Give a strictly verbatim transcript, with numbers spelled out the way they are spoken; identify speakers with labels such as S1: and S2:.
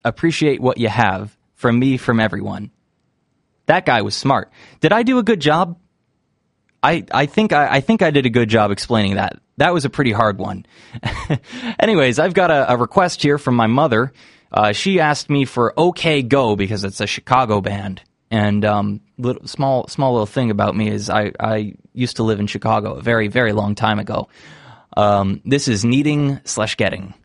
S1: Appreciate what you have. From me, from everyone. That guy was smart. Did I do a good job? I I think I, I think I did a good job explaining that. That was a pretty hard one. Anyways, I've got a, a request here from my mother. Uh, she asked me for OK Go because it's a Chicago band. And um, little, small small little thing about me is I, I used to live in Chicago a very, very long time ago. Um, this is Needing slash Getting.